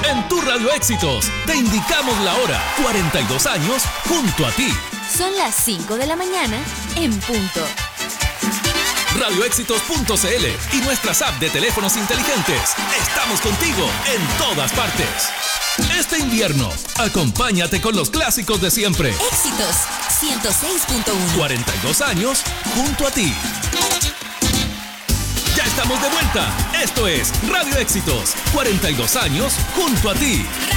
En tu Radio Éxitos te indicamos la hora. 42 años junto a ti. Son las 5 de la mañana en punto. Radioéxitos.cl y nuestras apps de teléfonos inteligentes. Estamos contigo en todas partes. Este invierno, acompáñate con los clásicos de siempre. Éxitos 106.1. 42 años junto a ti. Ya estamos de vuelta. Esto es Radio Éxitos. 42 años junto a ti.